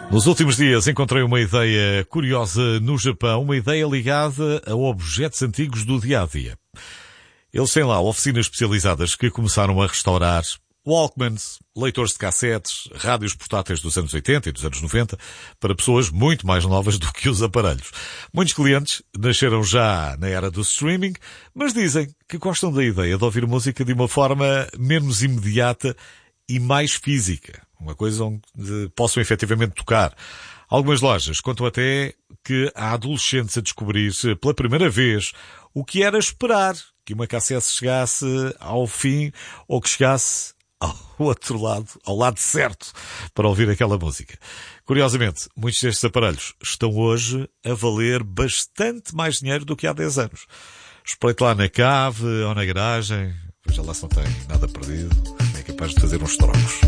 Nos últimos dias encontrei uma ideia curiosa no Japão, uma ideia ligada a objetos antigos do dia-a-dia. Eles têm lá oficinas especializadas que começaram a restaurar Walkmans, leitores de cassetes, rádios portáteis dos anos 80 e dos anos 90 para pessoas muito mais novas do que os aparelhos. Muitos clientes nasceram já na era do streaming, mas dizem que gostam da ideia de ouvir música de uma forma menos imediata e mais física. Uma coisa onde possam efetivamente tocar. Algumas lojas contam até que há adolescentes a descobrir pela primeira vez o que era esperar que uma cassete chegasse ao fim ou que chegasse ao outro lado, ao lado certo, para ouvir aquela música. Curiosamente, muitos destes aparelhos estão hoje a valer bastante mais dinheiro do que há 10 anos. Espreite lá na cave ou na garagem, veja lá se não tem nada perdido, é capaz de fazer uns trocos.